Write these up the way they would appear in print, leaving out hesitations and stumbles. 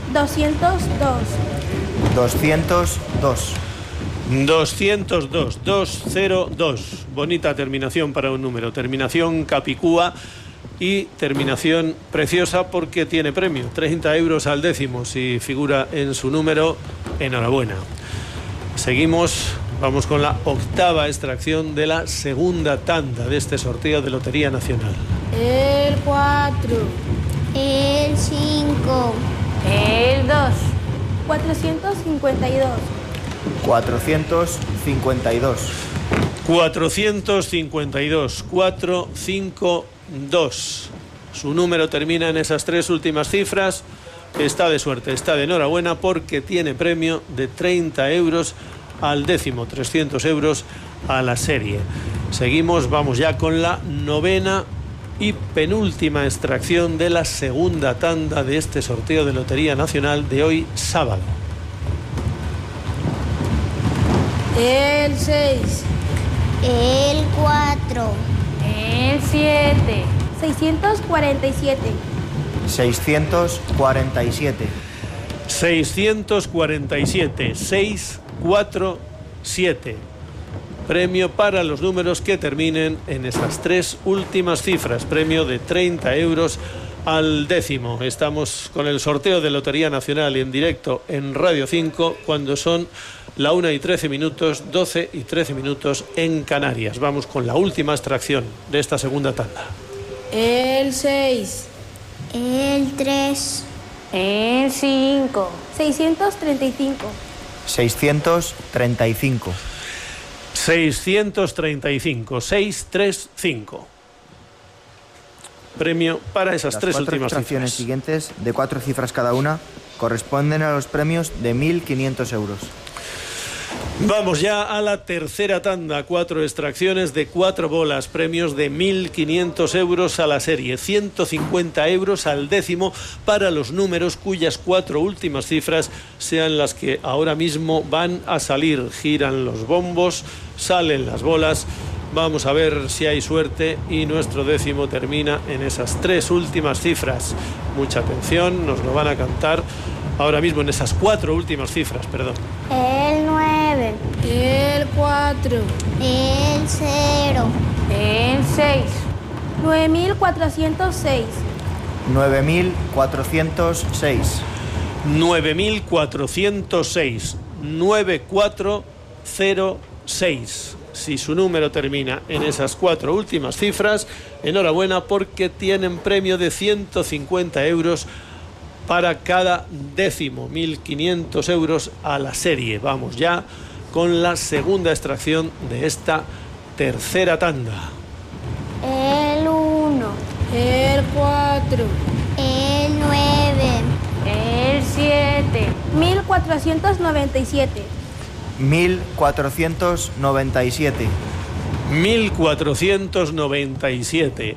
202. 202. 202, 202. Bonita terminación para un número. Terminación capicúa y terminación preciosa porque tiene premio. 30 euros al décimo. Si figura en su número, enhorabuena. Seguimos, vamos con la octava extracción de la segunda tanda de este sorteo de Lotería Nacional. El 4. El 5. El 2. 452. 452. 452, 452. Su número termina en esas tres últimas cifras. Está de suerte, está de enhorabuena porque tiene premio de 30 euros al décimo, 300 euros a la serie. Seguimos, vamos ya con la novena y penúltima extracción de la segunda tanda de este sorteo de Lotería Nacional de hoy sábado. El 6. El 4. El 7. 647. 647. 647, 647. Premio para los números que terminen en esas tres últimas cifras. Premio de 30 euros al décimo. Estamos con el sorteo de Lotería Nacional en directo en Radio 5 cuando son la 1:13 minutos, 12:13 minutos en Canarias. Vamos con la última extracción de esta segunda tanda. El 6. El 3. El 5. 635. 635. 635, 635. Premio para esas Las tres cuatro últimas extracciones cifras. siguientes, de 4 cifras cada una, corresponden a los premios de 1.500 euros. Vamos ya a la tercera tanda, 4 extracciones de 4 bolas, premios de 1.500 euros a la serie, 150 euros al décimo para los números cuyas 4 últimas cifras sean las que ahora mismo van a salir. Giran los bombos, salen las bolas, vamos a ver si hay suerte y nuestro décimo termina en esas 3 últimas cifras. Mucha atención, nos lo van a cantar ahora mismo en esas 4 últimas cifras, perdón. El 9. El 4. El 0. El 6. 9406. 9.406. 9.406, 9406. Si su número termina en esas 4 últimas cifras, enhorabuena porque tienen premio de 150 euros para cada décimo, 1.500 euros a la serie. Vamos ya con la segunda extracción de esta tercera tanda. El 1. El 4. El 9. El 7. 1497. 1.497. 1497,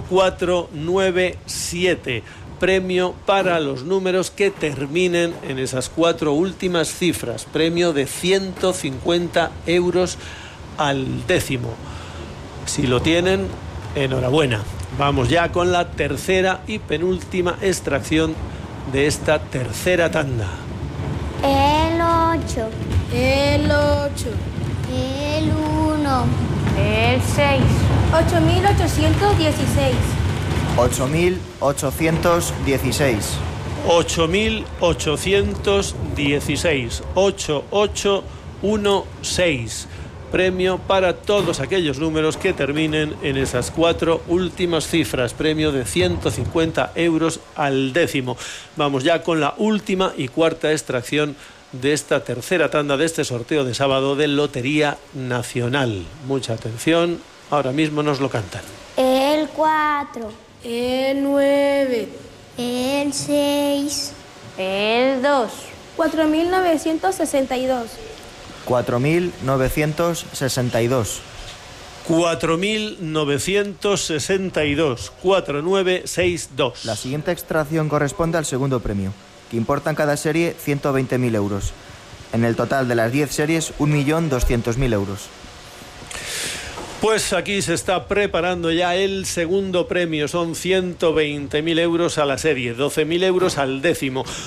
1497. Premio para los números que terminen en esas 4 últimas cifras. Premio de 150 euros al décimo. Si lo tienen, enhorabuena. Vamos ya con la tercera y penúltima extracción de esta tercera tanda. El 8. El 8. El 1. El 6. 8816. 8.816. 8.816, 8816. Premio para todos aquellos números que terminen en esas 4 últimas cifras. Premio de 150 euros al décimo. Vamos ya con la última y cuarta extracción de esta tercera tanda de este sorteo de sábado de Lotería Nacional. Mucha atención, ahora mismo nos lo cantan. El 4. El 9. El 6. El 2. 4962. 4.962. 4.962, 4962. La siguiente extracción corresponde al segundo premio, que importa en cada serie 120.000 euros. En el total de las 10 series, 1.200.000 euros. Pues aquí se está preparando ya el segundo premio. Son 120.000 euros a la serie, 12.000 euros al décimo.